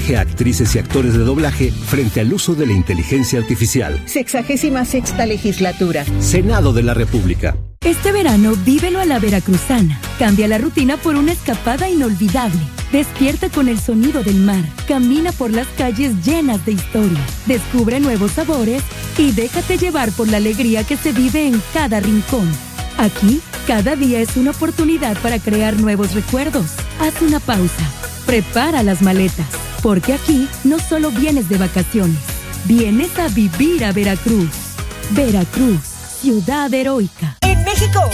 Protege a actrices y actores de doblaje frente al uso de la inteligencia artificial. 66ª legislatura. Senado de la República. Este verano vívelo a la veracruzana. Cambia la rutina por una escapada inolvidable. Despierta con el sonido del mar. Camina por las calles llenas de historia. Descubre nuevos sabores y déjate llevar por la alegría que se vive en cada rincón. Aquí, cada día es una oportunidad para crear nuevos recuerdos. Haz una pausa. Prepara las maletas. Porque aquí no solo vienes de vacaciones. Vienes a vivir a Veracruz. Veracruz, ciudad heroica. En México